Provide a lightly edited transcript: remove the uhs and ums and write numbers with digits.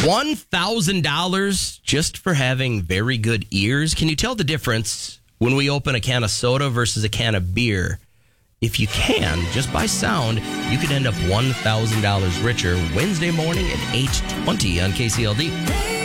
$1,000 just for having very good ears. Can you tell the difference when we open a can of soda versus a can of beer? If you can, just by sound, you could end up $1,000 richer Wednesday morning at 8:20 on KCLD.